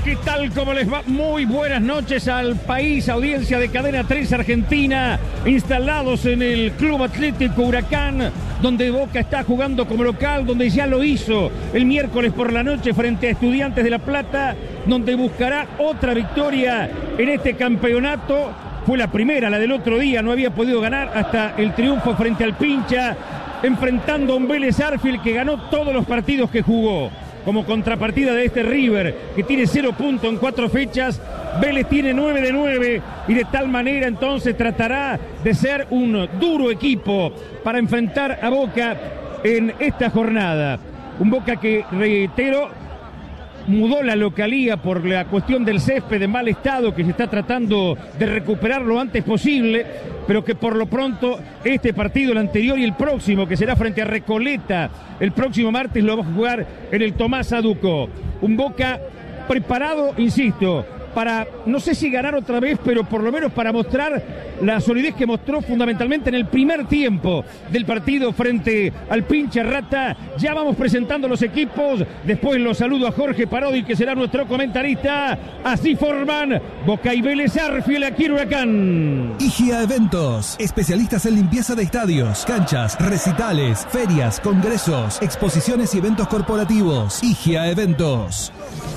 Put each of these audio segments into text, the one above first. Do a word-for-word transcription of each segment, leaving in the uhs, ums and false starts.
¿qué tal? ¿Cómo les va? Muy buenas noches al país, audiencia de Cadena tres Argentina, instalados en el Club Atlético Huracán, donde Boca está jugando como local, donde ya lo hizo el miércoles por la noche frente a Estudiantes de La Plata, donde buscará otra victoria en este campeonato. Fue la primera, la del otro día, no había podido ganar hasta el triunfo frente al Pincha, enfrentando a un Vélez Sarsfield que ganó todos los partidos que jugó. Como contrapartida de este River, que tiene cero puntos en cuatro fechas, Vélez tiene nueve de nueve, y de tal manera entonces tratará de ser un duro equipo para enfrentar a Boca en esta jornada. Un Boca que, reitero, mudó la localía por la cuestión del césped de mal estado, que se está tratando de recuperar lo antes posible, pero que por lo pronto este partido, el anterior y el próximo, que será frente a Recoleta el próximo martes, lo va a jugar en el Tomás Aduco. Un Boca preparado, insisto, para, no sé si ganar otra vez, pero por lo menos para mostrar la solidez que mostró fundamentalmente en el primer tiempo del partido frente al Pincha Rata. Ya vamos presentando los equipos, después los saludo a Jorge Parodi, que será nuestro comentarista. Así forman Boca y Vélez Sarsfield aquí en Huracán. I G A Eventos, especialistas en limpieza de estadios, canchas, recitales, ferias, congresos, exposiciones y eventos corporativos. I G A Eventos.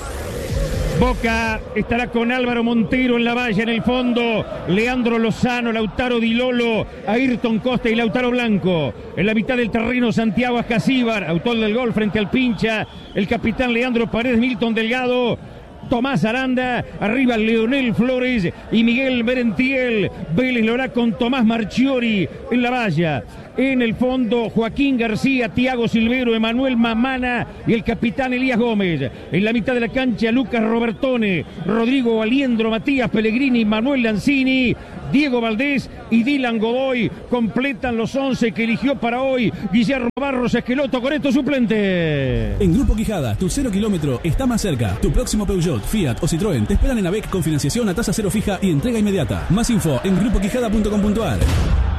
Boca estará con Álvaro Montero en la valla, en el fondo Leandro Lozano, Lautaro Di Lolo, Ayrton Costa y Lautaro Blanco. En la mitad del terreno Santiago Ascasíbar, autor del gol frente al Pincha, el capitán Leandro Paredes, Milton Delgado, Tomás Aranda, arriba Leonel Flores y Miguel Merentiel. Vélez lo hará con Tomás Marchiori en la valla. En el fondo, Joaquín García, Tiago Silvero, Emanuel Mamana y el capitán Elías Gómez. En la mitad de la cancha, Lucas Robertone, Rodrigo Aliendro, Matías Pellegrini, Manuel Lanzini, Diego Valdés y Dylan Godoy completan los once que eligió para hoy Guillermo Barros Esqueloto con estos suplentes. En Grupo Quijada, tu cero kilómetro está más cerca. Tu próximo Peugeot, Fiat o Citroën te esperan en AVEC con financiación a tasa cero fija y entrega inmediata. Más info en grupo quijada punto com punto a r.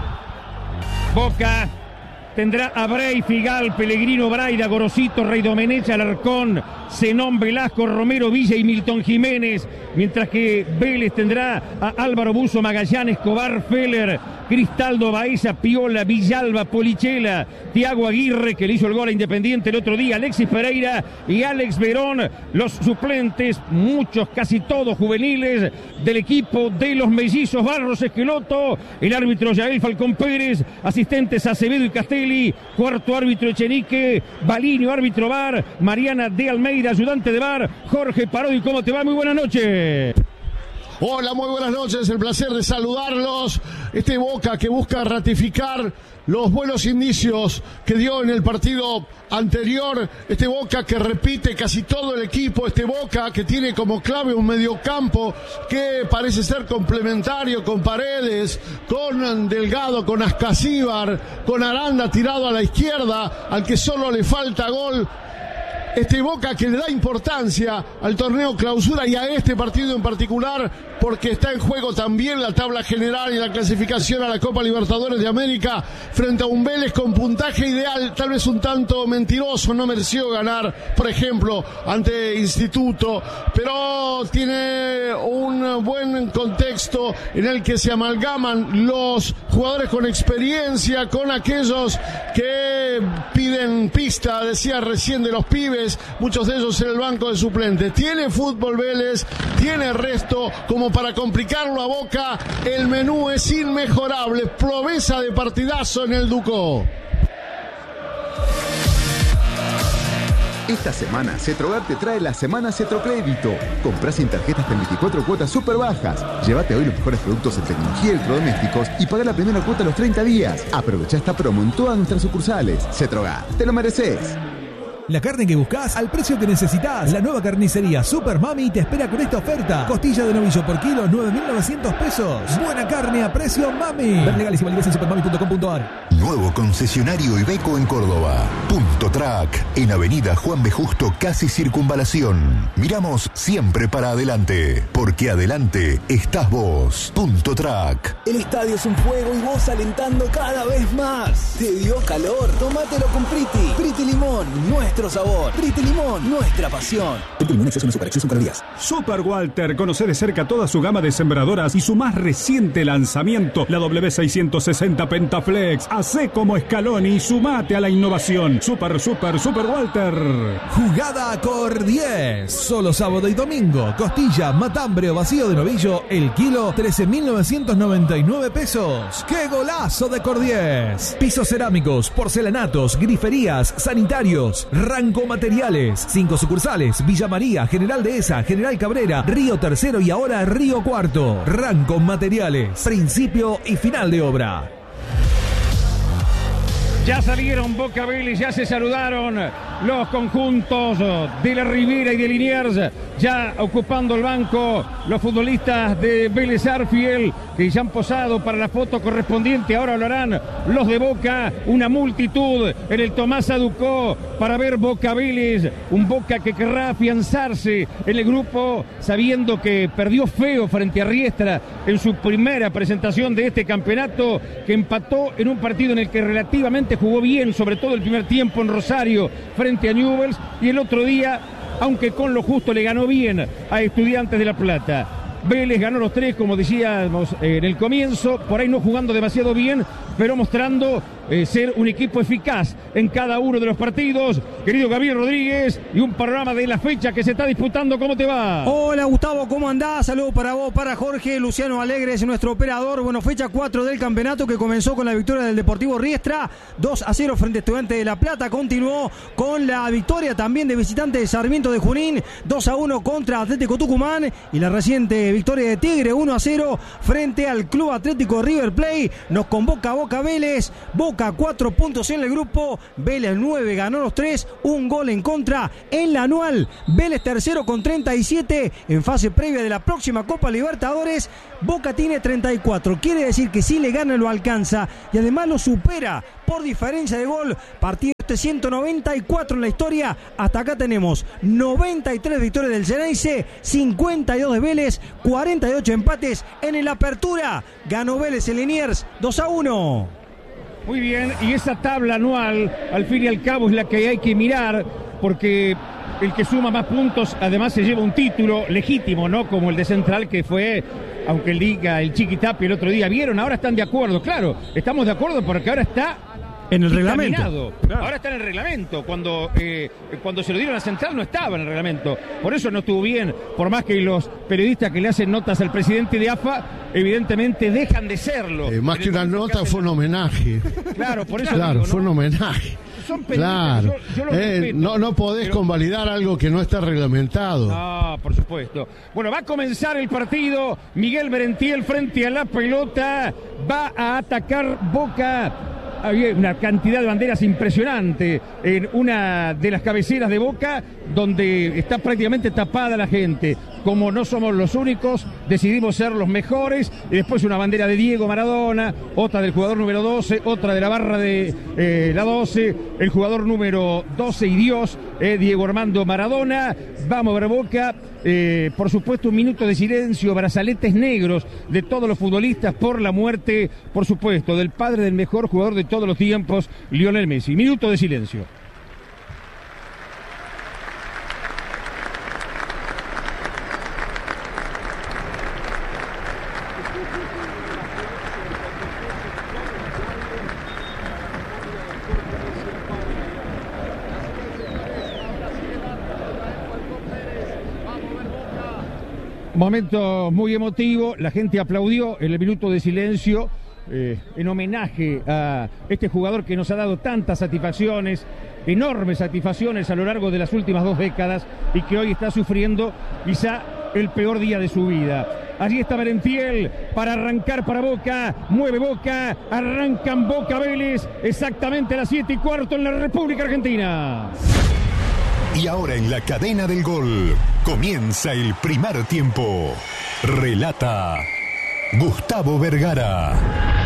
Boca tendrá a Bray, Figal, Pellegrino, Braida, Gorosito, Rey Domenech, Alarcón, Zenón, Velasco, Romero, Villa y Milton Jiménez, mientras que Vélez tendrá a Álvaro Buzo, Magallanes, Escobar, Feller, Cristaldo, Baeza, Piola, Villalba, Polichela, Tiago Aguirre, que le hizo el gol a Independiente el otro día, Alexis Pereira y Alex Verón, los suplentes, muchos, casi todos juveniles del equipo de los mellizos Barros Esqueloto, el árbitro Yael Falcón Pérez, asistentes Acevedo y Castelli, cuarto árbitro Echenique, Balinio, árbitro V A R, Mariana de Almeida, ayudante de V A R, Jorge Parodi. ¿Cómo te va? Muy buenas noches. Hola, muy buenas noches, el placer de saludarlos. Este Boca que busca ratificar los buenos indicios que dio en el partido anterior, este Boca que repite casi todo el equipo, este Boca que tiene como clave un mediocampo que parece ser complementario con Paredes, con Delgado, con Ascasíbar, con Aranda tirado a la izquierda, al que solo le falta gol. Este Boca que le da importancia al torneo clausura y a este partido en particular, porque está en juego también la tabla general y la clasificación a la Copa Libertadores de América frente a un Vélez con puntaje ideal, tal vez un tanto mentiroso, no mereció ganar, por ejemplo, ante Instituto, pero tiene un buen contexto en el que se amalgaman los jugadores con experiencia con aquellos que piden pista, decía recién, de los pibes, muchos de ellos en el banco de suplentes. Tiene fútbol Vélez, tiene resto como para complicarlo a Boca. El menú es inmejorable, promesa de partidazo en el Ducó. Esta semana Cetrogar te trae la semana Cetrocrédito. Comprá sin tarjetas en veinticuatro cuotas súper bajas. Llévate hoy los mejores productos en tecnología y electrodomésticos y pagá la primera cuota a los treinta días. Aprovecha esta promo en todas nuestras sucursales. Cetrogar, te lo mereces. La carne que buscas al precio que necesitas. La nueva carnicería Super Mami te espera con esta oferta. Costilla de novillo por kilo, nueve mil novecientos pesos. Buena carne a precio Mami. Ver legales y validez en supermami punto com punto a r. Nuevo concesionario Iveco en Córdoba. Punto Track, en Avenida Juan B. Justo, casi Circunvalación. Miramos siempre para adelante, porque adelante estás vos. Punto Track. El estadio es un fuego y vos alentando cada vez más. ¿Te dio calor? Tómatelo con Priti. Priti Limón, nuestro sabor. Priti Limón, nuestra pasión. Priti Limón, exceso no super, exceso calorías. Super Walter, conoce de cerca toda su gama de sembradoras y su más reciente lanzamiento, la W seiscientos sesenta Pentaflex. Hacé como Scaloni y sumate a la innovación. Super, super, Super Walter. Jugada Cor diez. Solo sábado y domingo. Costilla, matambre o vacío de novillo, el kilo trece mil novecientos noventa y nueve pesos. ¡Qué golazo de Cor diez! Pisos cerámicos, porcelanatos, griferías, sanitarios, Ranco Materiales. Cinco sucursales: Villa María, General Dehesa, General Cabrera, Río Tercero y ahora Río Cuarto. Ranco Materiales. Principio y final de obra. Ya salieron Boca Vélez, ya se saludaron los conjuntos de la Ribera y de Liniers, ya ocupando el banco los futbolistas de Vélez Arfiel, que ya han posado para la foto correspondiente. Ahora hablarán los de Boca, una multitud en el Tomás Aducó para ver Boca Vélez, un Boca que querrá afianzarse en el grupo, sabiendo que perdió feo frente a Riestra en su primera presentación de este campeonato, que empató en un partido en el que relativamente jugó bien, sobre todo el primer tiempo en Rosario frente a Newell's, y el otro día, aunque con lo justo, le ganó bien a Estudiantes de La Plata. Vélez ganó los tres, como decíamos en el comienzo, por ahí no jugando demasiado bien, pero mostrando eh, ser un equipo eficaz en cada uno de los partidos. Querido Gabriel Rodríguez, y un panorama de la fecha que se está disputando. ¿Cómo te va? Hola Gustavo, ¿cómo andás? Saludos para vos, para Jorge. Luciano Alegres, nuestro operador. Bueno, fecha cuatro del campeonato, que comenzó con la victoria del Deportivo Riestra, dos a cero frente a Estudiantes de La Plata. Continuó con la victoria también de visitante de Sarmiento de Junín, dos a uno contra Atlético Tucumán, y la reciente victoria de Tigre, uno a cero frente al Club Atlético River Plate. Nos convoca Boca Vélez. Boca cuatro puntos en el grupo, Vélez nueve, ganó los tres, un gol en contra en la anual. Vélez tercero con treinta y siete en fase previa de la próxima Copa Libertadores. Boca tiene treinta y cuatro, quiere decir que si le gana lo alcanza y además lo supera por diferencia de gol. Partido este ciento noventa y cuatro en la historia. Hasta acá tenemos noventa y tres victorias del Xeneize, cincuenta y dos de Vélez, cuarenta y ocho empates en el Apertura. Ganó Vélez en Liniers dos a uno. Muy bien, y esa tabla anual, al fin y al cabo, es la que hay que mirar, porque el que suma más puntos además se lleva un título legítimo, ¿no? Como el de Central, que fue, aunque el diga el Chiquitapi el otro día, ¿vieron? Ahora están de acuerdo, claro, estamos de acuerdo porque ahora está en el reglamento. Claro. Ahora está en el reglamento. Cuando, eh, cuando se lo dieron a Central no estaba en el reglamento. Por eso no estuvo bien. Por más que los periodistas que le hacen notas al presidente de A F A, evidentemente dejan de serlo. Eh, más que una nota, fue un homenaje. Claro, por eso Claro, digo, fue ¿no? un homenaje. Son Claro. Yo, yo eh, no, no podés pero... convalidar algo que no está reglamentado. No, por supuesto. Bueno, va a comenzar el partido. Miguel Merentiel frente a la pelota. Va a atacar Boca. Había una cantidad de banderas impresionante en una de las cabeceras de Boca, donde está prácticamente tapada la gente. Como no somos los únicos, decidimos ser los mejores. Y después una bandera de Diego Maradona, otra del jugador número doce, otra de la barra de eh, la doce, el jugador número doce y Dios, eh, Diego Armando Maradona. Vamos a ver Boca. Eh, por supuesto, un minuto de silencio, brazaletes negros de todos los futbolistas por la muerte, por supuesto, del padre del mejor jugador de todos los tiempos, Lionel Messi. Minuto de silencio. Momento muy emotivo, la gente aplaudió en el minuto de silencio eh, en homenaje a este jugador que nos ha dado tantas satisfacciones, enormes satisfacciones a lo largo de las últimas dos décadas y que hoy está sufriendo quizá el peor día de su vida. Allí está Merentiel para arrancar para Boca, mueve Boca, arrancan Boca Vélez, exactamente a las siete y cuarto en la República Argentina. Y ahora en la cadena del gol comienza el primer tiempo. Relata Gustavo Vergara.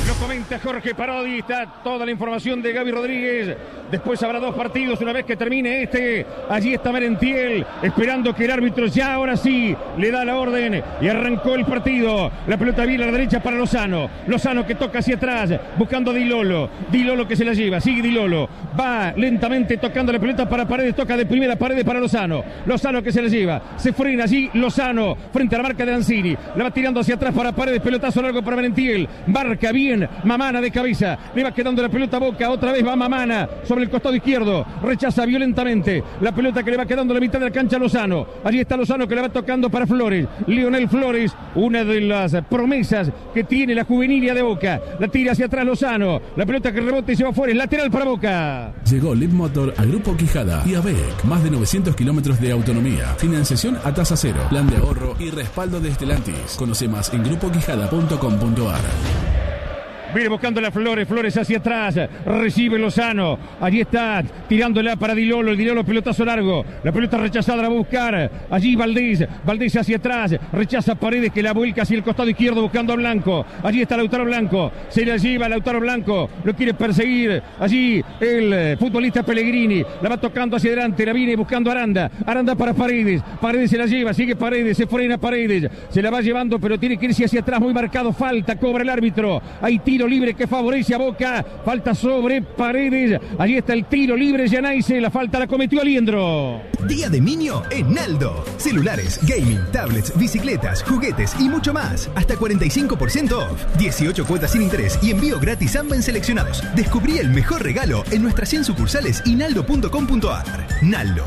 Lo comenta Jorge Parodi, está toda la información de Gaby Rodríguez. Después habrá dos partidos una vez que termine este. Allí está Merentiel esperando que el árbitro ya ahora sí le da la orden y arrancó el partido. La pelota viene a la derecha para Lozano. Lozano que toca hacia atrás buscando a Di Lolo. Di Lolo que se la lleva, sigue Di Lolo. Va lentamente tocando la pelota para Paredes, toca de primera Paredes para Lozano. Lozano que se la lleva, se frena allí Lozano frente a la marca de Lanzini. La va tirando hacia atrás para Paredes, pelotazo largo para Merentiel. Marca bien Mamana de cabeza, le va quedando la pelota a Boca, otra vez va Mamana sobre el costado izquierdo, rechaza violentamente la pelota que le va quedando a la mitad de la cancha a Lozano. Allí está Lozano que le va tocando para Flores, Lionel Flores, una de las promesas que tiene la juvenilia de Boca. La tira hacia atrás Lozano, la pelota que rebota y se va afuera, es lateral para Boca. Llegó Lead Motor a Grupo Quijada y a B E C, más de novecientos kilómetros de autonomía, financiación a tasa cero, plan de ahorro y respaldo de Stellantis. Conoce más en grupo quijada punto com punto a r. Viene buscando las Flores, Flores hacia atrás, recibe Lozano, allí está tirándola para Di Lolo, el Di Lolo pelotazo largo, la pelota rechazada la va a buscar, allí Valdés, Valdés hacia atrás, rechaza Paredes que la vuelca hacia el costado izquierdo buscando a Blanco, allí está Lautaro Blanco, se la lleva Lautaro Blanco, lo quiere perseguir, allí el futbolista Pellegrini, la va tocando hacia adelante, la viene buscando Aranda, Aranda para Paredes, Paredes se la lleva, sigue Paredes, se frena Paredes, se la va llevando pero tiene que irse hacia atrás, muy marcado, falta, cobra el árbitro, hay tiro libre que favorece a Boca, falta sobre Paredes, allí está el tiro libre, Yanaize, la falta la cometió Aliendro. Día de Niño en Naldo. Celulares, gaming, tablets, bicicletas, juguetes y mucho más. Hasta cuarenta y cinco por ciento off. dieciocho cuotas sin interés y envío gratis a ambas seleccionados. Descubrí el mejor regalo en nuestras cien sucursales y naldo punto com punto a r. Naldo.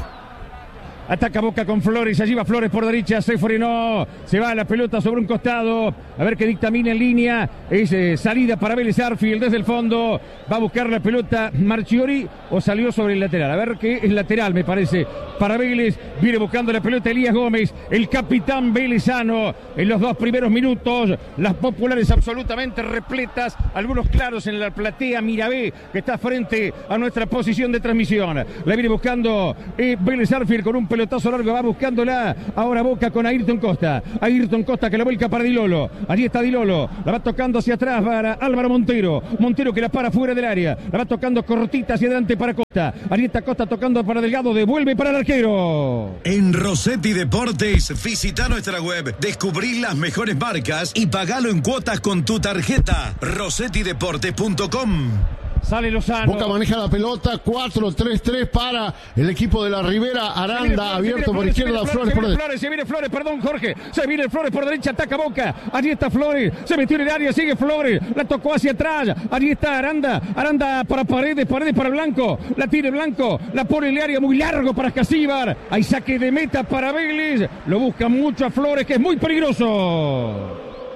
Ataca Boca con Flores, allí va Flores por derecha, se frenó, se va la pelota sobre un costado, a ver qué dictamina en línea, es eh, salida para Vélez Arfield desde el fondo, va a buscar la pelota Marchiori o salió sobre el lateral, a ver qué es lateral me parece, para Vélez, viene buscando la pelota Elías Gómez, el capitán velezano, en los dos primeros minutos, las populares absolutamente repletas, algunos claros en la platea Mirabé, que está frente a nuestra posición de transmisión, la viene buscando eh, Vélez Arfield con un pelota pelotazo largo, va buscándola ahora Boca con Ayrton Costa, Ayrton Costa que la vuelca para Di Lolo, allí está Di Lolo, la va tocando hacia atrás para Álvaro Montero, Montero que la para fuera del área, la va tocando cortita hacia adelante para Costa, allí está Costa tocando para Delgado, devuelve para el arquero. En Rossetti Deportes, visita nuestra web, descubrí las mejores marcas y pagalo en cuotas con tu tarjeta, rossetti deportes punto com. Sale Lozano. Boca maneja la pelota, cuatro tres tres para el equipo de la Ribera. Aranda Flores, abierto por izquierda, Flores, Flores por derecha. Flores, se viene Flores, perdón Jorge, se viene Flores por derecha, ataca Boca, allí está Flores, se metió en el área, sigue Flores, la tocó hacia atrás, allí está Aranda, Aranda para Paredes, Paredes para Blanco, la tiene Blanco, la pone en el área muy largo para Casíbar, hay saque de meta para Vélez, lo busca mucho a Flores que es muy peligroso.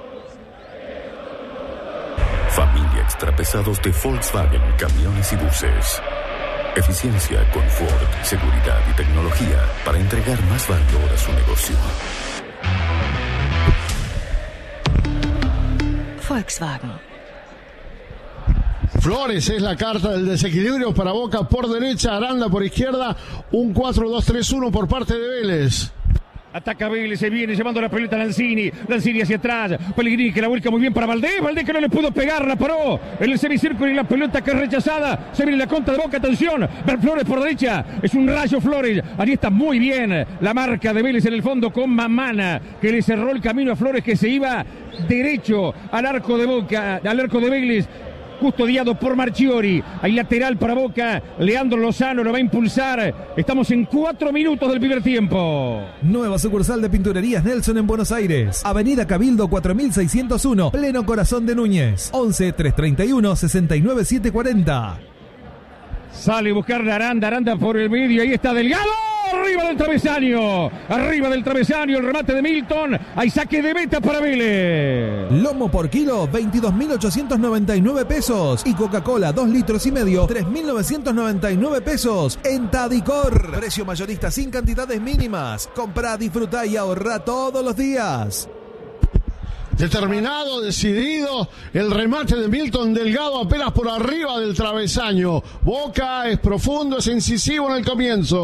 Familia Extrapesados de Volkswagen, camiones y buses. Eficiencia, confort, seguridad y tecnología para entregar más valor a su negocio. Volkswagen. Flores es la carta del desequilibrio para Boca por derecha, Aranda por izquierda, un cuatro dos tres uno por parte de Vélez. Ataca Vélez, se viene llevando la pelota a Lanzini, Lanzini hacia atrás, Pellegrini que la vuelca muy bien para Valdés, Valdés que no le pudo pegar, la paró, en el semicírculo y la pelota que es rechazada, se viene la contra de Boca, atención, Flores por derecha, es un rayo Flores, allí está muy bien la marca de Vélez en el fondo con Mamana, que le cerró el camino a Flores que se iba derecho al arco de Boca, al arco de Vélez, custodiado por Marchiori, hay lateral para Boca, Leandro Lozano lo va a impulsar, estamos en cuatro minutos del primer tiempo. Nueva sucursal de Pinturerías Nelson en Buenos Aires, Avenida Cabildo cuatro mil seiscientos uno, pleno corazón de Núñez, once tres treinta y uno sesenta y nueve setecientos cuarenta. Sale a buscar la Aranda, Aranda por el medio, ahí está Delgado, arriba del travesaño, arriba del travesaño, el remate de Milton, hay saque de meta para Vélez. Lomo por kilo, veintidós mil ochocientos noventa y nueve pesos, y Coca-Cola dos litros y medio, tres mil novecientos noventa y nueve pesos, en Tadicor, precio mayorista sin cantidades mínimas, comprá, disfrutá y ahorrá todos los días. Determinado, decidido, el remate de Milton Delgado apenas por arriba del travesaño. Boca es profundo, es incisivo en el comienzo.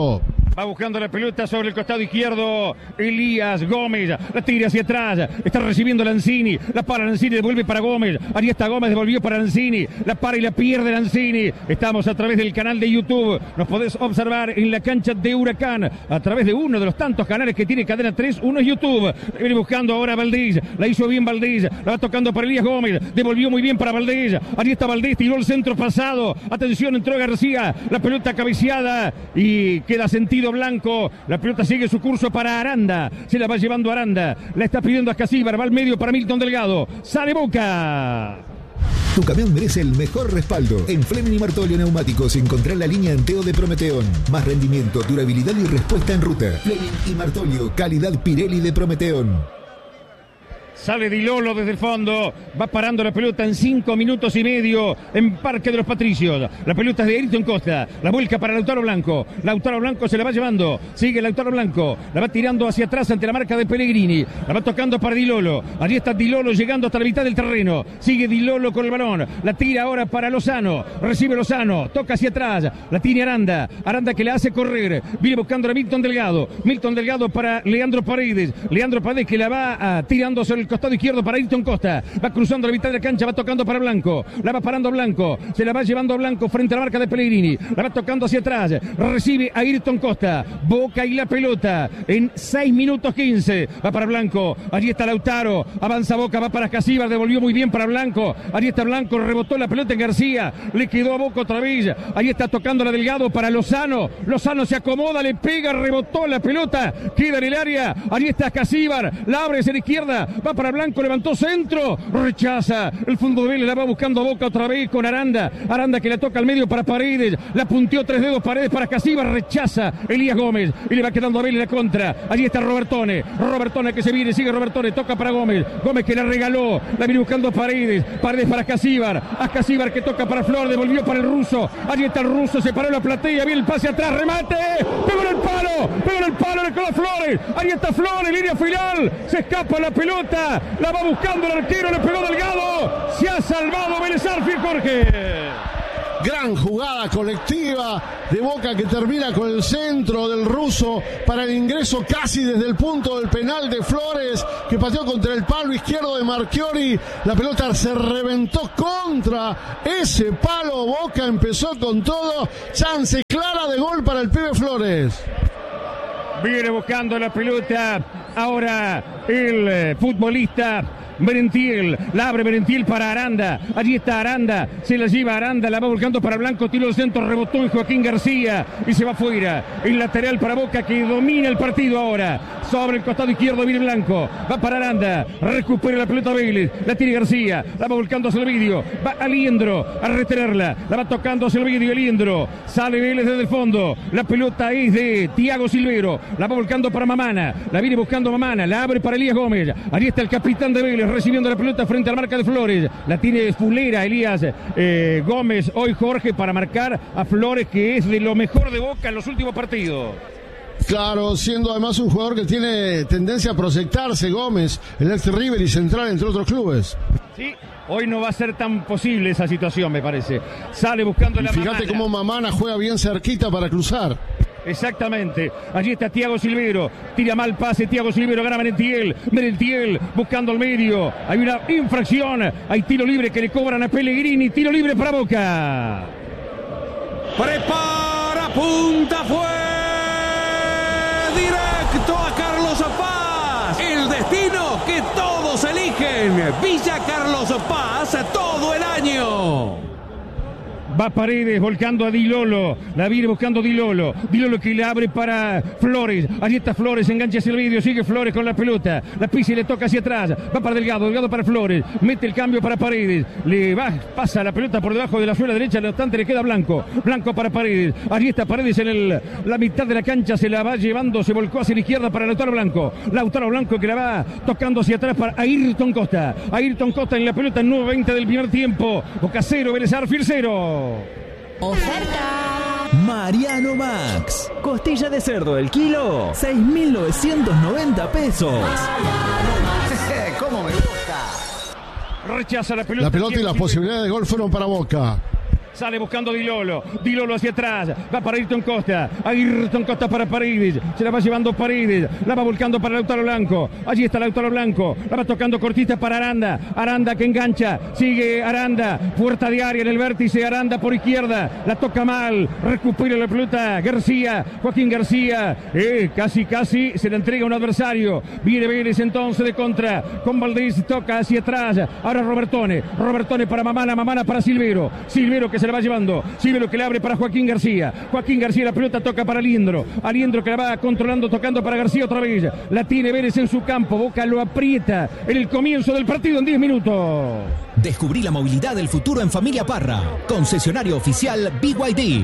Va buscando la pelota sobre el costado izquierdo. Elías Gómez. La tira hacia atrás. Está recibiendo Lanzini. La para Lanzini. Devuelve para Gómez. Ahí está Gómez. Devolvió para Lanzini. La para y la pierde Lanzini. Estamos a través del canal de YouTube. Nos podés observar en la cancha de Huracán. A través de uno de los tantos canales que tiene Cadena tres. Uno es YouTube. Viene buscando ahora Valdés. La hizo bien Valdés. La va tocando para Elías Gómez. Devolvió muy bien para Valdés. Ahí está Valdés. Tiró el centro pasado. Atención, entró García. La pelota cabeceada. Y queda sentido blanco. La pelota sigue su curso para Aranda. Se la va llevando Aranda. La está pidiendo a Casíbar. Va al medio para Milton Delgado. Sale Boca. Tu camión merece el mejor respaldo. En Fleming y Martolio Neumáticos encontrá la línea Anteo de Prometeón. Más rendimiento, durabilidad y respuesta en ruta. Fleming y Martolio, calidad Pirelli de Prometeón. Sale Di Lolo desde el fondo, va parando la pelota en cinco minutos y medio en Parque de los Patricios. La pelota es de Ayrton Costa, la vuelca para Lautaro Blanco. Lautaro Blanco se la va llevando, sigue Lautaro Blanco, la va tirando hacia atrás ante la marca de Pellegrini. La va tocando para Di Lolo, allí está Di Lolo llegando hasta la mitad del terreno. Sigue Di Lolo con el balón, la tira ahora para Lozano, recibe Lozano, toca hacia atrás, la tiene Aranda. Aranda que la hace correr, viene buscando a Milton Delgado. Milton Delgado para Leandro Paredes. Leandro Paredes que la va uh, tirando sobre el costado izquierdo para Ayrton Costa, va cruzando la mitad de la cancha, va tocando para Blanco, la va parando Blanco, se la va llevando Blanco frente a la marca de Pellegrini, la va tocando hacia atrás, recibe a Ayrton Costa, Boca y la pelota en seis minutos quince, va para Blanco, allí está Lautaro, avanza Boca, va para Casíbar, devolvió muy bien para Blanco, allí está Blanco, rebotó la pelota en García, le quedó a Boca otra vez, ahí está tocando la Delgado para Lozano, Lozano se acomoda, le pega, rebotó la pelota, queda en el área, allí está Casíbar, la abre hacia la izquierda, va para Blanco, levantó centro, rechaza, el fondo de Vélez, la va buscando a Boca otra vez con Aranda, Aranda que la toca al medio para Paredes, la punteó tres dedos Paredes para Casíbar, rechaza Elías Gómez, y le va quedando a Vélez la contra, allí está Robertone, Robertone que se viene, sigue Robertone, toca para Gómez, Gómez que la regaló, la viene buscando a Paredes, Paredes para Casíbar, a Casíbar que toca para Flor, devolvió para el ruso, allí está el ruso, se paró la platea, viene el pase atrás, remate, pegó en el palo, pegó en el palo, le quedó a Flores, ahí está Flores, línea final, se escapa la pelota, la va buscando el arquero, le pegó Delgado, se ha salvado Vélez Arfield, Jorge. Gran jugada colectiva de Boca que termina con el centro del ruso para el ingreso casi desde el punto del penal de Flores, que pateó contra el palo izquierdo de Marchiori. La pelota se reventó contra ese palo. Boca empezó con todo. Chance clara de gol para el pibe Flores. Viene buscando la pelota ahora el eh, futbolista Merentiel, la abre Merentiel para Aranda, allí está Aranda, se la lleva Aranda, la va volcando para Blanco, tiro del centro, rebotó en Joaquín García y se va afuera, el lateral para Boca que domina el partido ahora, sobre el costado izquierdo viene Blanco, va para Aranda, recupera la pelota Vélez, la tiene García, la va volcando hacia el vídeo, va a Liendro a retenerla, la va tocando hacia el vídeo, Liendro, sale Vélez desde el fondo, la pelota es de Thiago Silvero, la va volcando para Mamana, la viene buscando Mamana, la abre para Elías Gómez, allí está el capitán de Vélez, recibiendo la pelota frente a la marca de Flores, la tiene Fulera Elías eh, Gómez hoy Jorge para marcar a Flores que es de lo mejor de Boca en los últimos partidos. Claro, siendo además un jugador que tiene tendencia a proyectarse, Gómez, el ex River y Central entre otros clubes. Sí, hoy no va a ser tan posible esa situación, me parece. Sale buscando y la fíjate Mamana. cómo Mamana juega bien cerquita para cruzar. Exactamente, allí está Thiago Silvero, tira mal pase, Thiago Silvero gana Merentiel, Merentiel buscando al medio, hay una infracción, hay tiro libre que le cobran a Pellegrini, tiro libre para Boca. Prepara, punta, fue directo a Carlos Paz, el destino que todos eligen, Villa Carlos Paz todo el año. Va Paredes volcando a Di Lolo, la viene buscando Di Lolo, Di Lolo que le abre para Flores, allí está Flores, engancha hacia el vídeo, sigue Flores con la pelota, la pisa y le toca hacia atrás, va para Delgado, Delgado para Flores, mete el cambio para Paredes, le va, pasa la pelota por debajo de la suela derecha, al instante le queda Blanco, Blanco para Paredes, allí está Paredes en el, la mitad de la cancha, se la va llevando, se volcó hacia la izquierda para Lautaro Blanco, Lautaro Blanco que la va tocando hacia atrás para Ayrton Costa, Ayrton Costa en la pelota en nueve veinte del primer tiempo, Boca cero, Vélez Arfield cero. Oferta Mariano Max, costilla de cerdo del kilo, seis mil novecientos noventa pesos. ¿Cómo me gusta? Rechaza la pelota. La pelota y las posibilidades de gol fueron para Boca. Sale buscando Di Lolo. Di Lolo hacia atrás. Va para Ayrton Costa. Ayrton Costa para Paredes. Se la va llevando Paredes. La va volcando para Lautaro Blanco. Allí está Lautaro Blanco. La va tocando cortita para Aranda. Aranda que engancha. Sigue Aranda. Puerta de área en el vértice. Aranda por izquierda. La toca mal. Recupera la pelota. García. Joaquín García. Eh, casi, casi se le entrega a un adversario. Viene Vélez entonces de contra. Con Valdés toca hacia atrás. Ahora Robertone. Robertone para Mamana. Mamana para Silvero. Silvero que se la va llevando. Silvero que le abre para Joaquín García. Joaquín García, la pelota toca para Aliendro. Aliendro que la va controlando, tocando para García otra vez. La tiene Vélez en su campo. Boca lo aprieta en el comienzo del partido en diez minutos. Descubrí la movilidad del futuro en Familia Parra. Concesionario oficial B Y D.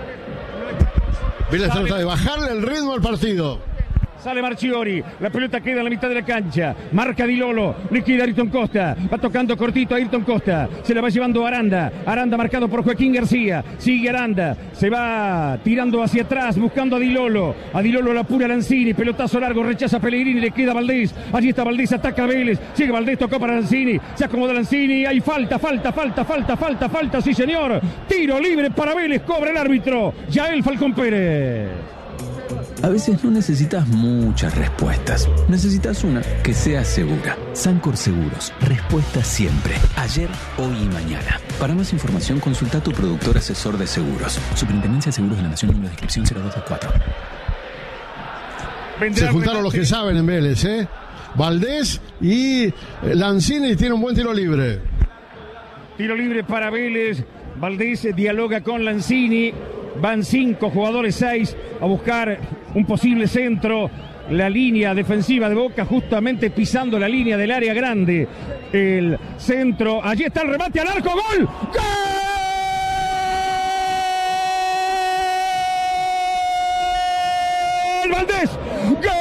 Vélez trata de bajarle el ritmo al partido. Sale Marchiori, la pelota queda en la mitad de la cancha, marca Di Lolo, le queda Ayrton Costa, va tocando cortito a Ayrton Costa, se la va llevando Aranda, Aranda marcado por Joaquín García, sigue Aranda, se va tirando hacia atrás, buscando a Di Lolo, a Di Lolo la apura Lanzini, pelotazo largo, rechaza Pellegrini, le queda Valdés, allí está Valdés, ataca a Vélez, sigue Valdés, tocó para Lanzini, se acomoda Lanzini, hay falta, falta, falta, falta, falta, falta, sí señor, tiro libre para Vélez, cobra el árbitro, Yael Falcón Pérez. A veces no necesitas muchas respuestas. Necesitas una que sea segura. Sancor Seguros. Respuesta siempre. Ayer, hoy y mañana. Para más información, consulta a tu productor asesor de seguros. Superintendencia de Seguros de la Nación, número de inscripción cero dos dos cuatro. Se juntaron los que saben en Vélez, ¿eh? Valdés y Lanzini tiene un buen tiro libre. Tiro libre para Vélez. Valdés dialoga con Lanzini. Van cinco jugadores, seis, a buscar un posible centro. La línea defensiva de Boca justamente pisando la línea del área grande. El centro, allí está el remate al arco, ¡gol! ¡Gol! ¡Valdés! ¡Gol!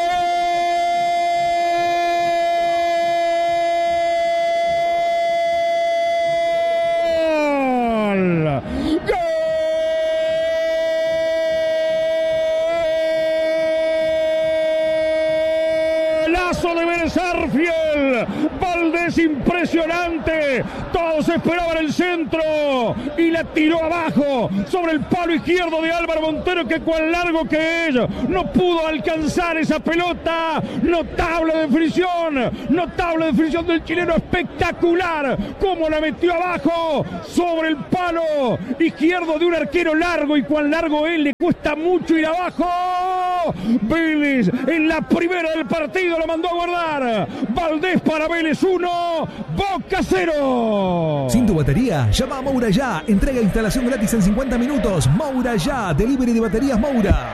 De Vélez Arfiel, Valdés impresionante, todos esperaban el centro y la tiró abajo sobre el palo izquierdo de Álvaro Montero, que cuán largo que es, no pudo alcanzar esa pelota. Notable definición, notable definición del chileno, espectacular como la metió abajo sobre el palo izquierdo de un arquero largo, y cuán largo él, le cuesta mucho ir abajo. Vélez en la primera del partido lo mandó a guardar. Valdés para Vélez uno, Boca cero. Sin tu batería, llama a Moura Ya. Entrega e instalación gratis en cincuenta minutos. Moura Ya, delivery de baterías Moura.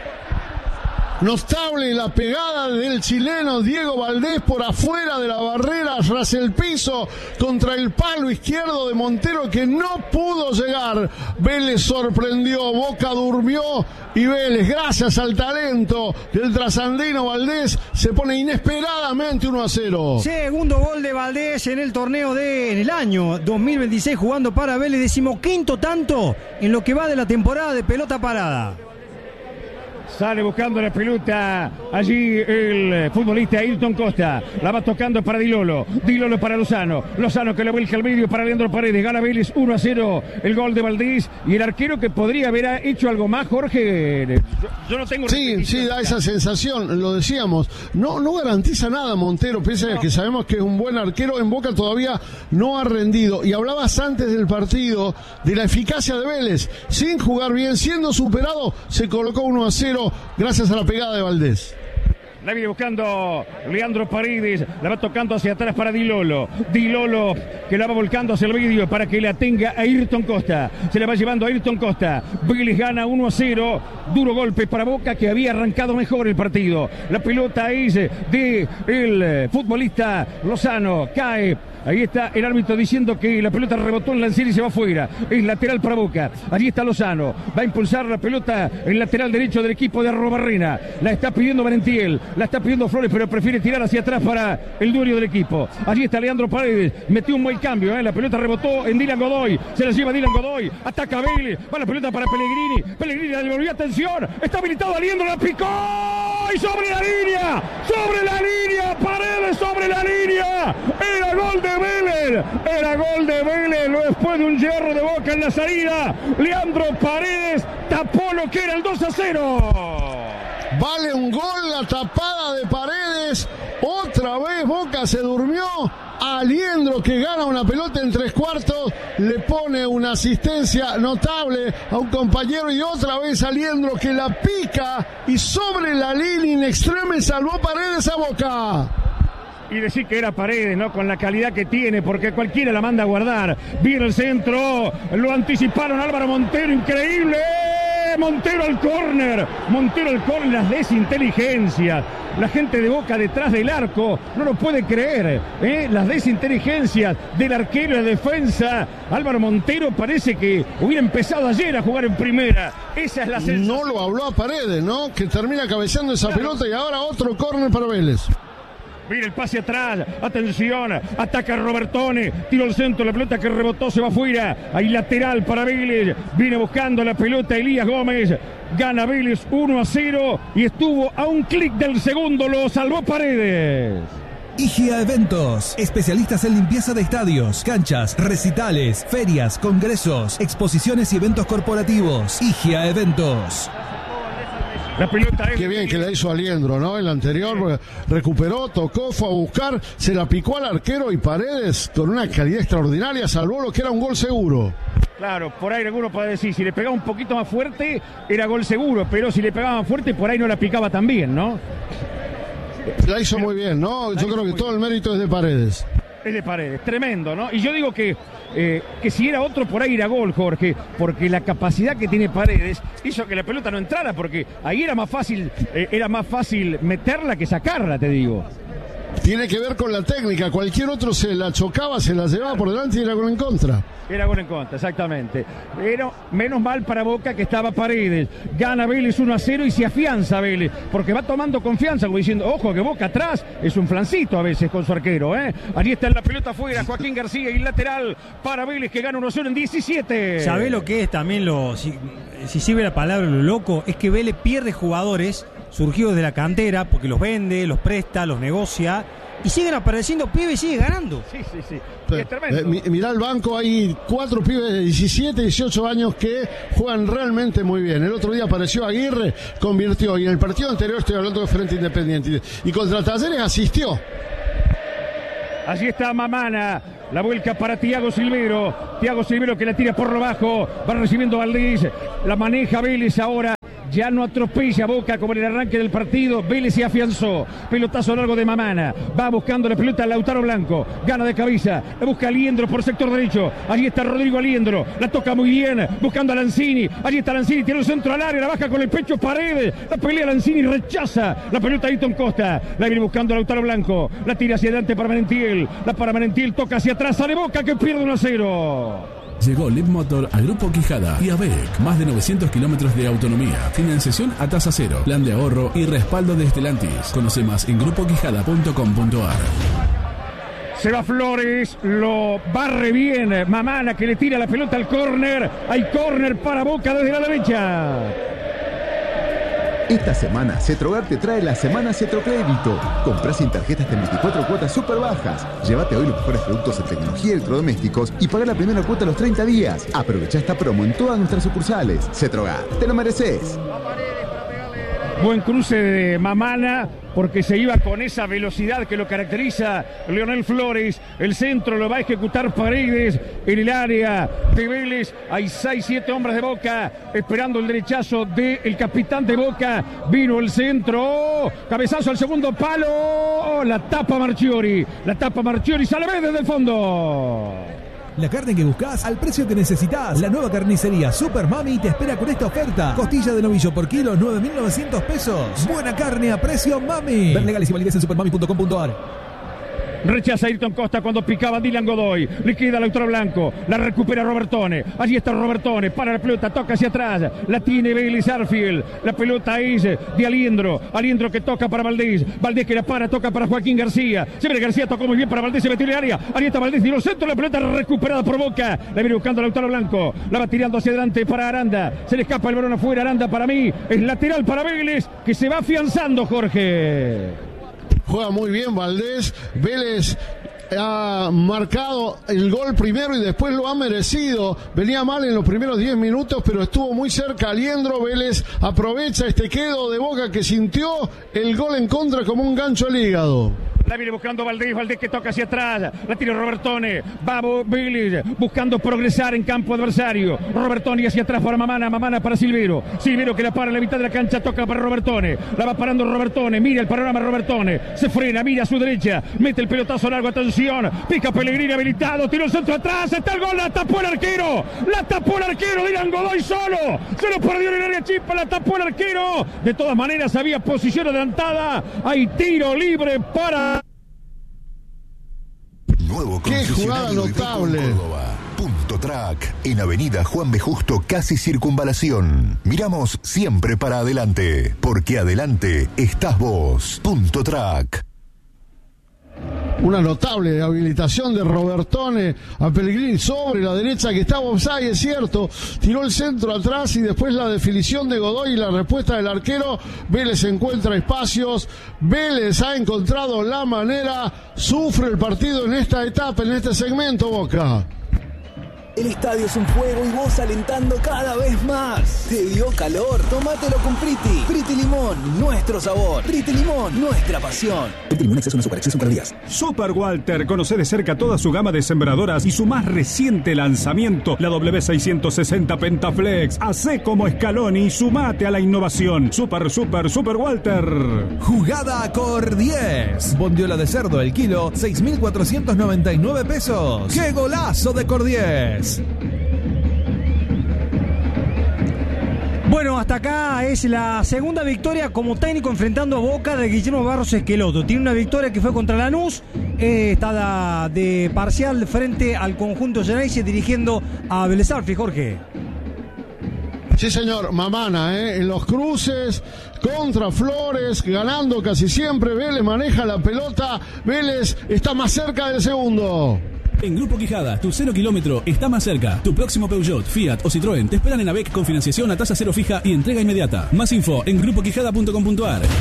Notable la pegada del chileno Diego Valdés por afuera de la barrera, tras el piso, contra el palo izquierdo de Montero, que no pudo llegar. Vélez sorprendió, Boca durmió, y Vélez, gracias al talento del trasandino Valdés, se pone inesperadamente uno a cero. Segundo gol de Valdés en el torneo de en el año dos mil veintiséis jugando para Vélez, decimoquinto tanto en lo que va de la temporada de pelota parada. Sale buscando la pelota allí el futbolista Ayrton Costa. La va tocando para Di Lolo. Di Lolo para Lozano. Lozano que le vuelca al medio para Leandro Paredes. Gana Vélez uno a cero. El gol de Valdés. Y el arquero que podría haber hecho algo más, Jorge. Yo, yo no tengo... Sí, sí, da esa sensación. Lo decíamos. No, no garantiza nada Montero. Pese a que sabemos que es un buen arquero, en Boca todavía no ha rendido. Y hablabas antes del partido de la eficacia de Vélez. Sin jugar bien, siendo superado, se colocó uno a cero. Gracias a la pegada de Valdés. La viene buscando Leandro Paredes, la va tocando hacia atrás para Di Lolo. Di Lolo que la va volcando hacia el medio para que la tenga Ayrton Costa. Se la va llevando a Ayrton Costa. Vélez gana uno a cero. Duro golpe para Boca, que había arrancado mejor el partido. La pelota es de el futbolista Lozano. Cae. Ahí está el árbitro diciendo que la pelota rebotó en Lanzini y se va afuera. Es lateral para Boca. Allí está Lozano. Va a impulsar la pelota en lateral derecho del equipo de Arrobarrena. La está pidiendo Valentiel. La está pidiendo Flores, pero prefiere tirar hacia atrás para el dueño del equipo. Allí está Leandro Paredes. Metió un buen cambio. ¿eh? La pelota rebotó en Dylan Godoy. Se la lleva Dylan Godoy. Ataca Vélez. Va la pelota para Pellegrini. Pellegrini le devolvió atención. Está habilitado Aliendro. La picó. Y sobre la línea. Sobre la línea. Paredes sobre la línea. Era gol de Vélez, era gol de Vélez, lo después de un hierro de Boca en la salida, Leandro Paredes tapó lo que era el dos a cero. Vale un gol la tapada de Paredes. Otra vez Boca se durmió. Aliendro, que gana una pelota en tres cuartos, le pone una asistencia notable a un compañero, y otra vez Aliendro, que la pica y sobre la línea in extreme salvó Paredes a Boca. Y decir que era Paredes, ¿no? Con la calidad que tiene, porque cualquiera la manda a guardar. Viene el centro, lo anticiparon Álvaro Montero, increíble. Montero al córner, Montero al córner, las desinteligencias. La gente de Boca detrás del arco no lo puede creer, ¿eh? Las desinteligencias del arquero de defensa. Álvaro Montero parece que hubiera empezado ayer a jugar en primera. Esa es la sensación. No lo habló a Paredes, ¿no? Que termina cabeceando esa claro. pelota, y ahora otro córner para Vélez. Mira el pase atrás, atención, ataca Robertone, tiro al centro, la pelota que rebotó se va afuera, ahí lateral para Vélez, viene buscando la pelota Elías Gómez, gana Vélez uno a cero y estuvo a un clic del segundo, lo salvó Paredes. I G A Eventos, especialistas en limpieza de estadios, canchas, recitales, ferias, congresos, exposiciones y eventos corporativos. I G A Eventos. La pelota es... Qué bien que la hizo Aliendro, ¿no? El anterior recuperó, tocó, fue a buscar, se la picó al arquero, y Paredes, con una calidad extraordinaria, salvó lo que era un gol seguro. Claro, por ahí alguno puede decir, si le pegaba un poquito más fuerte, era gol seguro, pero si le pegaba más fuerte, por ahí no la picaba tan bien, ¿no? La hizo muy bien, ¿no? Yo creo que todo el mérito es de Paredes. Es de Paredes, tremendo, ¿no? Y yo digo que, eh, que si era otro por ahí era gol, Jorge, porque la capacidad que tiene Paredes hizo que la pelota no entrara, porque ahí era más fácil, eh, era más fácil meterla que sacarla, te digo. Tiene que ver con la técnica, cualquier otro se la chocaba, se la llevaba por delante y era gol en contra. Era gol en contra, exactamente. Pero menos mal para Boca que estaba Paredes. Gana Vélez uno a cero y se afianza Vélez, porque va tomando confianza, como diciendo, ojo que Boca atrás es un flancito a veces con su arquero, ¿eh? Allí está en la pelota afuera, Joaquín García, y lateral para Vélez, que gana uno a cero en diecisiete. ¿Sabés lo que es también lo, si, si sirve la palabra lo loco? Es que Vélez pierde jugadores surgidos de la cantera, porque los vende, los presta, los negocia, y siguen apareciendo pibes y sigue ganando. Sí, sí, sí. Es tremendo. Eh, mirá el banco, hay cuatro pibes de diecisiete, dieciocho años que juegan realmente muy bien. El otro día apareció Aguirre, convirtió, y en el partido anterior, estoy hablando de Frente Independiente, y contra Talleres asistió. Allí está Mamana, la vuelca para Thiago Silvero, Thiago Silvero que la tira por lo bajo, va recibiendo Valdés, la maneja Vélez ahora. Ya no atropella Boca como en el arranque del partido. Vélez se afianzó. Pelotazo largo de Mamana. Va buscando la pelota Lautaro Blanco. Gana de cabeza. La busca Aliendro por sector derecho. Allí está Rodrigo Aliendro. La toca muy bien. Buscando a Lanzini. Allí está Lanzini. Tiene el centro al área. La baja con el pecho Paredes. La pelea Lanzini. Rechaza la pelota Ayrton Costa. La viene buscando Lautaro Blanco. La tira hacia adelante para Merentiel. La para Merentiel. Toca hacia atrás. Sale Boca que pierde uno a cero. Llegó Lead Motor a Grupo Quijada y a B E C. Más de novecientos kilómetros de autonomía, financiación a tasa cero, plan de ahorro y respaldo de Stellantis. Conoce más en grupo quijada punto com punto a r. Se va Flores, lo barre bien Mamana, que le tira la pelota al córner. Hay córner para Boca desde la derecha. Esta semana Cetrogar te trae la semana Cetrocrédito. Comprá sin tarjetas de veinticuatro cuotas súper bajas. Llévate hoy los mejores productos en tecnología y electrodomésticos y pagá la primera cuota a los treinta días. Aprovecha esta promo en todas nuestras sucursales. Cetrogar, te lo mereces. Buen cruce de Mamana, porque se iba con esa velocidad que lo caracteriza Leonel Flores. El centro lo va a ejecutar Paredes en el área de Vélez. Hay seis, siete hombres de Boca esperando el derechazo del capitán de Boca. Vino el centro, cabezazo al segundo palo, la tapa Marchiori, la tapa Marchiori, sale desde el fondo. La carne que buscas al precio que necesitas. La nueva carnicería Super Mami te espera con esta oferta. Costilla de novillo por kilo, nueve mil novecientos pesos. Buena carne a precio Mami. Ver legales y validez en supermami punto com punto a r. Rechaza Ayrton Costa cuando picaba Dylan Godoy. Le queda Lautaro Blanco. La recupera Robertone. Allí está Robertone. Para la pelota. Toca hacia atrás. La tiene Vélez Arfield. La pelota es de Aliendro. Aliendro que toca para Valdés. Valdés que la para. Toca para Joaquín García. Se ve García. Tocó muy bien para Valdés. Se metió en el área. Ahí está Valdés. Tiró el centro. La pelota recuperada por Boca. La viene buscando Lautaro Blanco. La va tirando hacia adelante para Aranda. Se le escapa el balón afuera. Aranda para mí. Es lateral para Vélez. Que se va afianzando, Jorge. Juega muy bien Valdés. Vélez ha marcado el gol primero y después lo ha merecido. Venía mal en los primeros diez minutos, pero estuvo muy cerca Aliendro. Vélez aprovecha este quedo de Boca que sintió el gol en contra como un gancho al hígado. La viene buscando Valdés, Valdés que toca hacia atrás, la tira Robertone, va Vélez buscando progresar en campo adversario, Robertone hacia atrás para Mamana, Mamana para Silvero, Silvero que la para en la mitad de la cancha, toca para Robertone, la va parando Robertone, mira el panorama Robertone, se frena, mira a su derecha, mete el pelotazo largo, atención, pica Pellegrini habilitado, tiró el centro atrás, está el gol, la tapó el arquero, la tapó el arquero, Dylan Godoy solo, se lo perdió en el área chipa, la tapó el arquero, de todas maneras había posición adelantada, hay tiro libre para... Nuevo ¡qué jugada notable! Punto Track, en Avenida Juan B. Justo, casi Circunvalación. Miramos siempre para adelante, porque adelante estás vos. Punto Track. Una notable habilitación de Robertone a Pellegrini sobre la derecha que estaba offside, es cierto. Tiró el centro atrás y después la definición de Godoy y la respuesta del arquero. Vélez encuentra espacios. Vélez ha encontrado la manera. Sufre el partido en esta etapa, en este segmento, Boca. El estadio es un juego y vos alentando cada vez más. ¿Te dio calor? Tómatelo con Priti. Priti Limón, nuestro sabor. Priti Limón, nuestra pasión. Priti Limón, exceso de azúcar, exceso de calorías. Super Walter, conoce de cerca toda su gama de sembradoras y su más reciente lanzamiento, la W seiscientos sesenta Pentaflex. Hacé como Scaloni y sumate a la innovación. Super, super, super Walter. Jugada Cor diez. Bondiola de cerdo el kilo, seis mil cuatrocientos noventa y nueve pesos. ¡Qué golazo de Cor diez! Bueno, hasta acá es la segunda victoria como técnico enfrentando a Boca de Guillermo Barros Esqueloto. Tiene una victoria que fue contra Lanús, eh, está de parcial frente al conjunto Geneise dirigiendo a Vélez Sarsfield, Jorge. Sí, señor, Mamana, ¿eh? En los cruces, contra Flores, ganando casi siempre. Vélez maneja la pelota, Vélez está más cerca del segundo. En Grupo Quijada, tu cero kilómetro está más cerca. Tu próximo Peugeot, Fiat o Citroën te esperan en AVEC con financiación a tasa cero fija y entrega inmediata. Más info en grupo quijada punto com punto a r.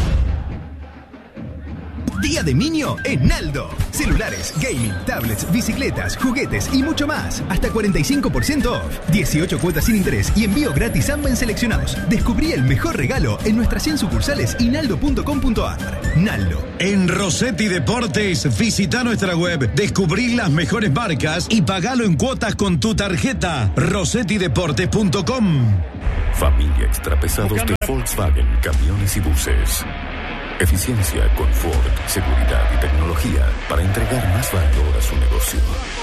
Día de Niño en Naldo. Celulares, gaming, tablets, bicicletas, juguetes y mucho más. Hasta cuarenta y cinco por ciento off. dieciocho cuotas sin interés y envío gratis A M B en seleccionados. Descubrí el mejor regalo en nuestras cien sucursales y naldo punto com punto a r. Naldo. En Rossetti Deportes, visita nuestra web, descubrí las mejores marcas y pagalo en cuotas con tu tarjeta. rossetti deportes punto com. Familia Extrapesados de Volkswagen, camiones y buses. Eficiencia, confort, seguridad y tecnología para entregar más valor a su negocio.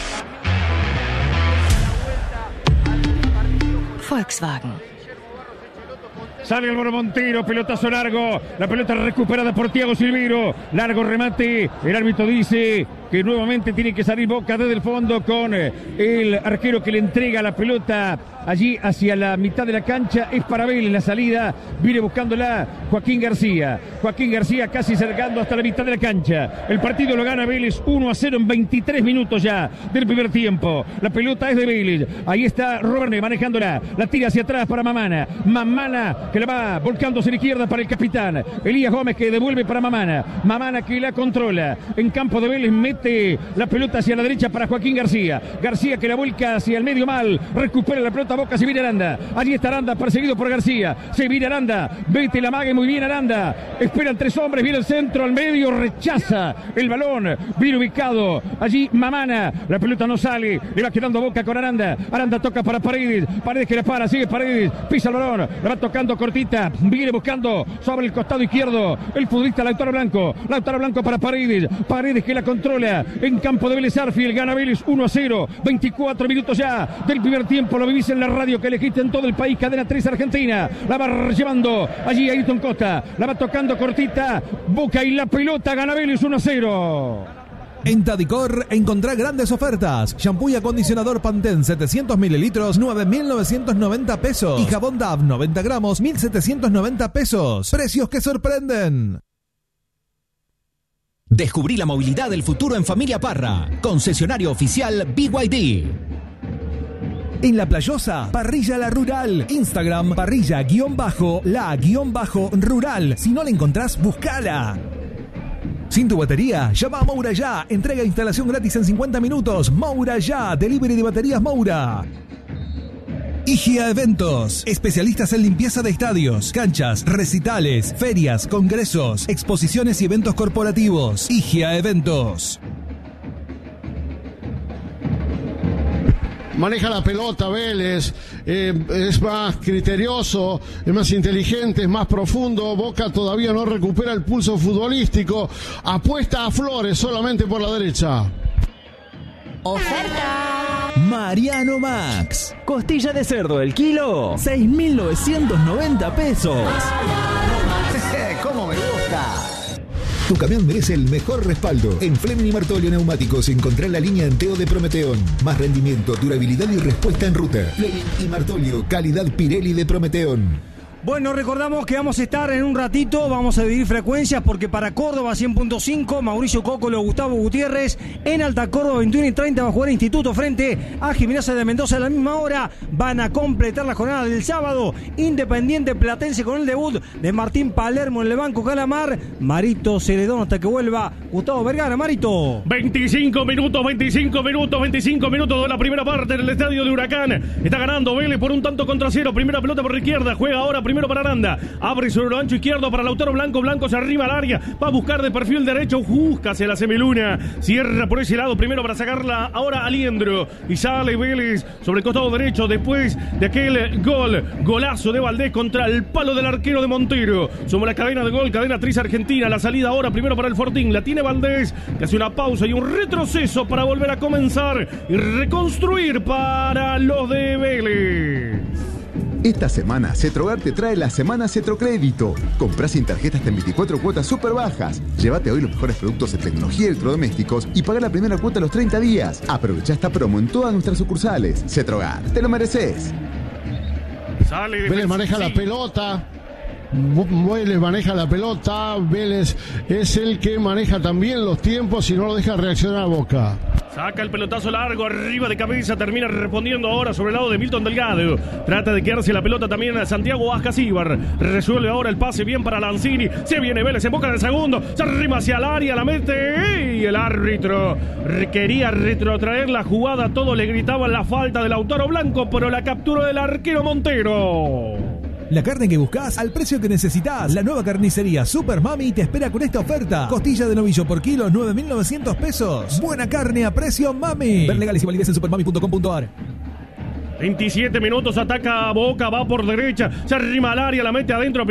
Volkswagen. Sale Álvaro Montero, pelotazo largo, la pelota recuperada por Thiago Silvero, largo remate, el árbitro dice que nuevamente tiene que salir Boca desde el fondo con el arquero que le entrega la pelota allí hacia la mitad de la cancha, es para Vélez la salida, viene buscándola Joaquín García, Joaquín García casi cercando hasta la mitad de la cancha, el partido lo gana Vélez uno a cero en veintitrés minutos ya del primer tiempo, la pelota es de Vélez, ahí está Roberne manejándola, la tira hacia atrás para Mamana, Mamana que la va volcándose a la izquierda para el capitán, Elías Gómez que devuelve para Mamana, Mamana que la controla, en campo de Vélez mete la pelota hacia la derecha para Joaquín García, García que la vuelca hacia el medio mal, recupera la pelota Boca, se viene Aranda, allí está Aranda perseguido por García, se viene Aranda, vete la mague muy bien Aranda, esperan tres hombres, viene el centro al medio, rechaza el balón, viene ubicado allí Mamana, la pelota no sale, le va quedando Boca con Aranda, Aranda toca para Paredes, Paredes que la para, sigue Paredes, pisa el balón, la va tocando cortita, viene buscando sobre el costado izquierdo, el futbolista Lautaro Blanco, Lautaro Blanco para Paredes, Paredes que la controla, en campo de Vélez Sarsfield, gana Vélez uno a cero, veinticuatro minutos ya del primer tiempo, lo vivís en la radio que elegiste en todo el país, Cadena tres Argentina, la va llevando allí Ayrton Costa, la va tocando cortita, Boca y la pelota, gana Vélez uno a cero. En Tadicor encontrá grandes ofertas. Shampoo y acondicionador Pantene setecientos mililitros, nueve mil novecientos noventa pesos. Y jabón Dove noventa gramos, mil setecientos noventa pesos. Precios que sorprenden. Descubrí la movilidad del futuro en Familia Parra. Concesionario oficial B Y D. En La Playosa, Parrilla La Rural. Instagram, parrilla-la-rural. Si no la encontrás, buscala. ¿Sin tu batería? Llama a Moura Ya. Entrega e instalación gratis en cincuenta minutos. Moura Ya. Delivery de baterías Moura. Igia Eventos, especialistas en limpieza de estadios, canchas, recitales, ferias, congresos, exposiciones y eventos corporativos. Igia Eventos. Maneja la pelota Vélez, eh, es más criterioso, es más inteligente, es más profundo. Boca todavía no recupera el pulso futbolístico. Apuesta a Flores solamente por la derecha. Oferta Mariano Max. Costilla de cerdo el kilo, seis mil novecientos noventa pesos. ¿Cómo me gusta? Tu camión merece el mejor respaldo. En Fleming y Martolio Neumáticos encontrá la línea Anteo de Prometeón. Más rendimiento, durabilidad y respuesta en ruta. Fleming y Martolio, calidad Pirelli de Prometeón. Bueno, recordamos que vamos a estar en un ratito, vamos a dividir frecuencias porque para Córdoba cien punto cinco, Mauricio Cócolo, Gustavo Gutiérrez, en Alta Córdoba veintiuno y treinta va a jugar Instituto frente a Gimnasia de Mendoza a la misma hora. Van a completar la jornada del sábado. Independiente Platense con el debut de Martín Palermo en el banco Calamar. Marito Celedón hasta que vuelva Gustavo Vergara. Marito. veinticinco minutos, veinticinco minutos, veinticinco minutos de la primera parte en el estadio de Huracán. Está ganando Vélez por un tanto contra cero. Primera pelota por la izquierda, juega ahora primero para Aranda, abre sobre lo ancho izquierdo para Lautaro Blanco, Blanco se arrima al área, va a buscar de perfil derecho, busca hacia la semiluna, cierra por ese lado, primero para sacarla ahora Aliendro, y sale Vélez sobre el costado derecho, después de aquel gol, golazo de Valdés contra el palo del arquero de Montero, somos la cadena de gol, cadena Tris Argentina, la salida ahora primero para el Fortín, la tiene Valdés, que hace una pausa y un retroceso para volver a comenzar y reconstruir para los de Vélez. Esta semana, Cetrogar te trae la Semana Cetrocrédito. Comprá sin tarjeta hasta en veinticuatro cuotas súper bajas. Llévate hoy los mejores productos en tecnología y electrodomésticos y paga la primera cuota a los treinta días. Aprovecha esta promo en todas nuestras sucursales. Cetrogar, te lo mereces. Vélez maneja la pelota. Vélez maneja la pelota. Vélez es el que maneja también los tiempos y no lo deja reaccionar a Boca. Saca el pelotazo largo, arriba de cabeza, termina respondiendo ahora sobre el lado de Milton Delgado. Trata de quedarse la pelota también a Santiago Ascasíbar. Resuelve ahora el pase bien para Lanzini. Se viene Vélez en boca del segundo. Se arrima hacia el área, la mete. Y el árbitro quería retrotraer la jugada. Todos le gritaban la falta del Lautaro Blanco, pero la captura del arquero Montero. La carne que buscas al precio que necesitas. La nueva carnicería Super Mami te espera con esta oferta. Costilla de novillo por kilo, nueve mil novecientos pesos. Buena carne a precio Mami. Ver legales y validez en supermami punto com punto a r. veintisiete minutos, ataca a Boca, va por derecha, se arrima al área, la mete adentro.